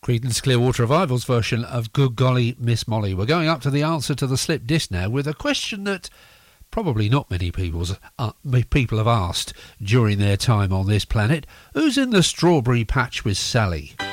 Creedence Clearwater Revival's version of Good Golly Miss Molly. We're going up to the answer to the slip disc now with a question that probably not many people have asked during their time on this planet. Who's in the strawberry patch with Sally?